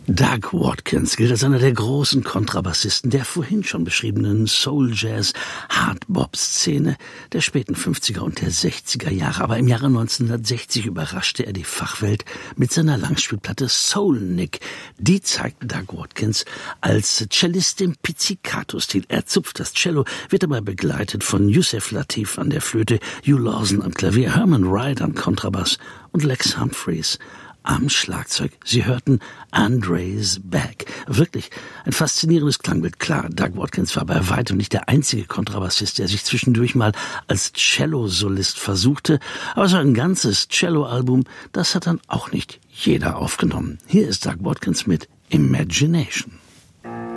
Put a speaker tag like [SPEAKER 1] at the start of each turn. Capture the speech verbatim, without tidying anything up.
[SPEAKER 1] Doug Watkins gilt als einer der großen Kontrabassisten der vorhin schon beschriebenen Soul-Jazz-Hard-Bop-Szene der späten fünfziger und der sechziger Jahre. Aber im Jahre neunzehnhundertsechzig überraschte er die Fachwelt mit seiner Langspielplatte Soul Nick. Die zeigt Doug Watkins als Cellist im Pizzicato-Stil. Er zupft das Cello, wird dabei begleitet von Yusef Lateef an der Flöte, Hugh Lawson am Klavier, Herman Wright am Kontrabass und Lex Humphreys am Schlagzeug. Sie hörten Andre's Back. Wirklich ein faszinierendes Klangbild. Klar, Doug Watkins war bei weitem nicht der einzige Kontrabassist, der sich zwischendurch mal als Cello-Solist versuchte. Aber so ein ganzes Cello-Album, das hat dann auch nicht jeder aufgenommen. Hier ist Doug Watkins mit Imagination.